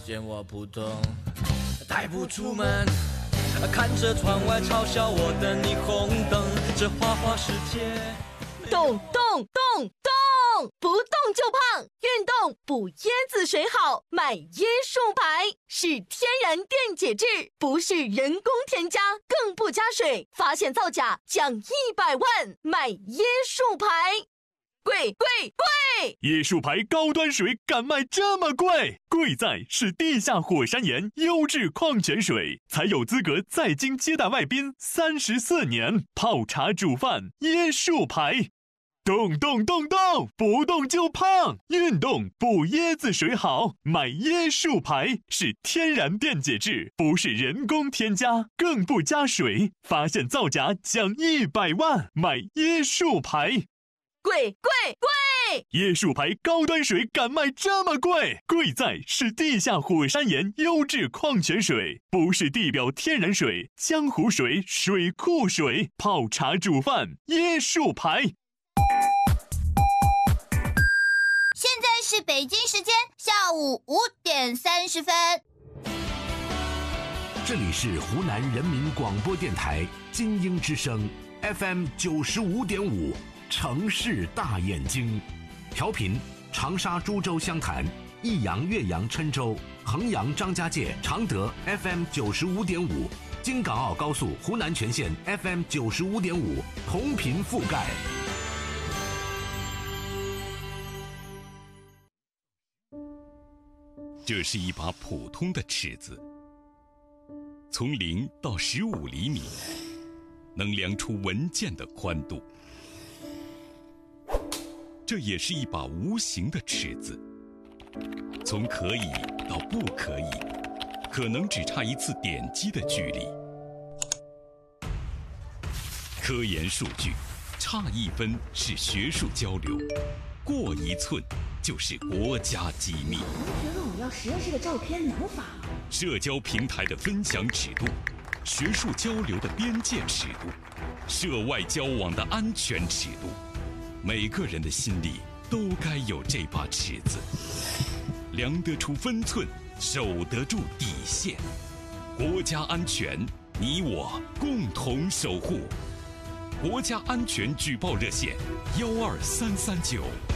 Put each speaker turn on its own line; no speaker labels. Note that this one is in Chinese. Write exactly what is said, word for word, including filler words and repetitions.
嫌我普通，带不出门，看着窗外嘲笑我的霓虹灯，这花花世界。
动动动动，不动就胖，运动补椰子水好，买椰树牌是天然电解质，不是人工添加，更不加水，发现造假奖一百万，买椰树牌。贵贵贵！
椰树牌高端水敢卖这么贵？贵在是地下火山岩优质矿泉水，才有资格在京接待外宾三十四年，泡茶煮饭椰树牌。动动动动，不动就胖，运动补椰子水好，买椰树牌是天然电解质，不是人工添加，更不加水，发现造假奖一百万，买椰树牌。
贵贵贵！
椰树牌高端水敢卖这么贵？贵在是地下火山岩优质矿泉水，不是地表天然水、江湖水、水库水，泡茶煮饭椰树牌。
现在是北京时间下午五点三十分。
这里是湖南人民广播电台金鹰之声 F M 九十五点五。城市大眼睛，调频长沙、株洲、湘潭、益阳、岳阳、郴州、衡阳、张家界、常德 F M 九十五点五，京港澳高速湖南全线 F M 九十五点五，同频覆盖。
这是一把普通的尺子，从零到十五厘米，能量出文件的宽度。这也是一把无形的尺子，从可以到不可以，可能只差一次点击的距离。科研数据，差一分是学术交流，过一寸就是国家机密。
同学问我要实验室的照片，能发吗？
社交平台的分享尺度，学术交流的边界尺度，涉外交往的安全尺度。每个人的心里都该有这把尺子，量得出分寸，守得住底线。国家安全，你我共同守护。国家安全举报热线：幺二三三九